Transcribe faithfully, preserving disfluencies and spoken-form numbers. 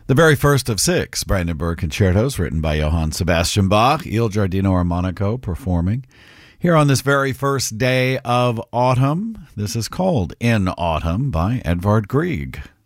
The very first of six Brandenburg concertos written by Johann Sebastian Bach, Il Giardino Armonico performing here on this very first day of autumn. This is called In Autumn by Edvard Grieg.